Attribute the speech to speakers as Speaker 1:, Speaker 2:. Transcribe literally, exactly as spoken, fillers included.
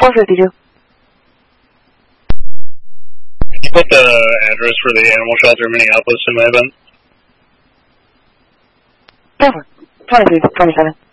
Speaker 1: four fifty-two.
Speaker 2: Can you put the address for the animal shelter in Minneapolis in my event?
Speaker 1: Perfect. twenty-three twenty-seven.